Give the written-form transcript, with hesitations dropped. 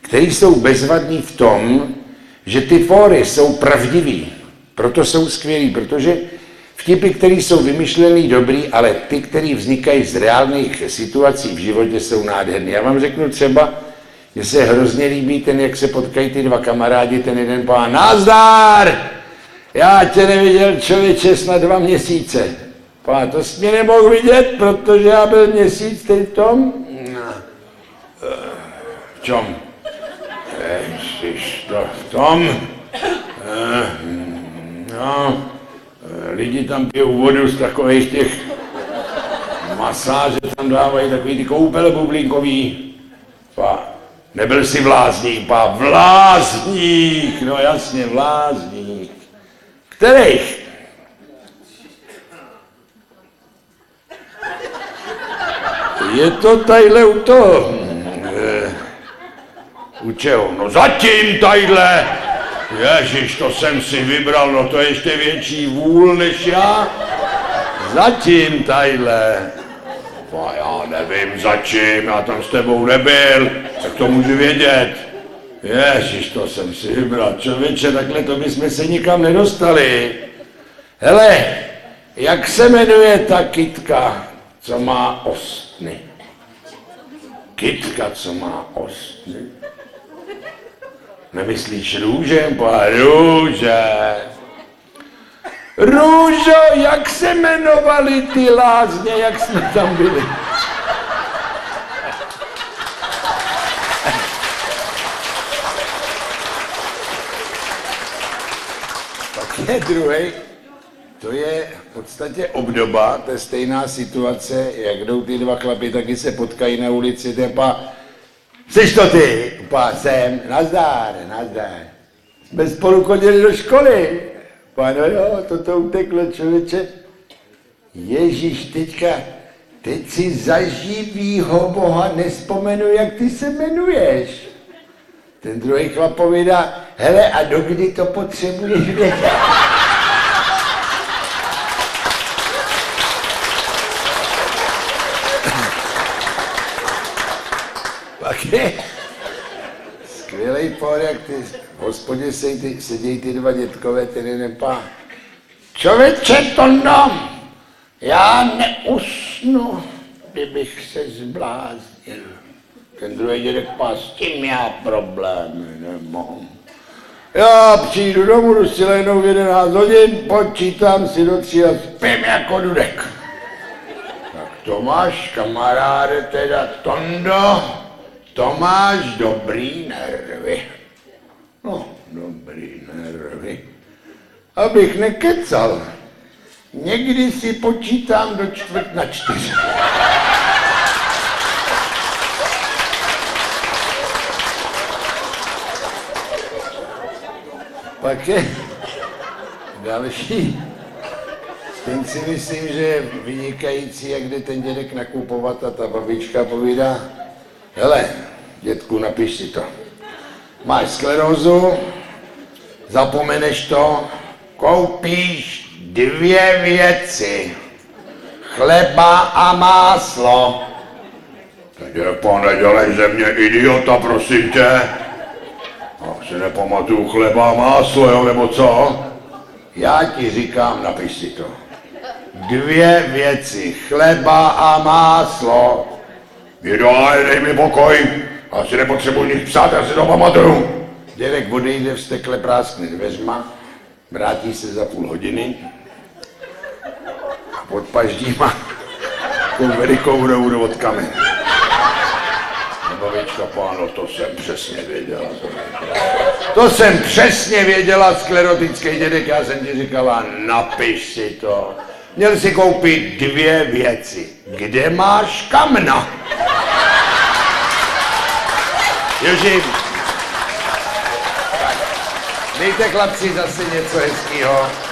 který jsou bezvadní v tom, že ty fóry jsou pravdivý. Proto jsou skvělý, protože vtipy, které jsou vymyšlený, dobrý, ale ty, které vznikají z reálných situací v životě, jsou nádherný. Já vám řeknu třeba, že se hrozně líbí ten, jak se potkají ty dva kamarádi, ten jeden pán, nazdar! Já tě neviděl, člověče, snad 2 měsíce. Pán, to jsi mě nemohl vidět, protože já byl měsíc teď v tom. V čem? V tom. No, lidi tam pijou vodu z takových těch masáže, tam dávají takový ty koupele bublinkový. Pá, nebyl jsi vlázník, pá, vlázník, no jasně, vlázník. Kterých? Je to tadyhle u toho. U čeho? No zatím tadyhle. Ježiš, to jsem si vybral, no to je ještě větší vůl než já. Zatím tadyhle. No já nevím začím, já tam s tebou nebyl, tak to můžu vědět. Ježiš, to jsem si vybral, člověče, takhle to bychom se nikam nedostali. Hele, jak se jmenuje ta kytka, co má ostny? Kytka, co má ostny? Nemyslíš růžem? Růže. Růžo, jak se jmenovaly ty lázně, jak jsme tam byli? Pak je druhý. To je v podstatě obdoba, to je stejná situace, jak jdou ty dva chlapi, taky se potkají na ulici, tepa, jsi to ty? Upá, jsem, nazdar, nazdar. Jsme spolu chodili do školy. Upá, no jo, toto uteklo, člověče. Ježíš, teď si za živýho Boha nespomenu, jak ty se jmenuješ. Ten druhý chlap povídá, hele, a dokdy to potřebuješ vědět? Pak je skvělej por, jak ty v hospodě sedějí ty dva dětkové, ten jeden pán. Člověče, Tondo, já neusnu, kdybych se zbláznil. Ten druhý dědek pán, s tím já problémy nemám. Já přijdu domů, jdu si lehnout v 11 hodin, počítám si do 3 a spím jako dudek. Tak to máš, kamaráde, teda Tondo. To máš dobrý nervy. No, dobrý nervy. Abych nekecal, někdy si počítám do 3:45. Pak je další. Ten si myslím, že je vynikající, jak jde ten dědek nakupovat a ta babička povídá, hele, dětku, napiš si to. Máš sklerózu, zapomeneš to, koupíš 2 věci. Chleba a máslo. Teď pane, dělej ze mě idiota, prosím tě. Já si nepamatuju chleba a máslo, jo, nebo co? Já ti říkám, napiš si to. 2 věci, chleba a máslo. Jidoj, dej mi pokoj, já si nepotřebuji nic psát, já si to pamatuju. Dědek odejde, vztekle práskne dveřma, vrátí se za půl hodiny a pod paždíma takovou velikou rouru od kamen. Babička, páno, to jsem přesně věděla. To jsem přesně věděla, sklerotický dědek, já jsem ti říkala, napiš si to. Měl si koupit 2 věci. Kde máš kamna? Joži, dejte chlapci zase něco hezkýho.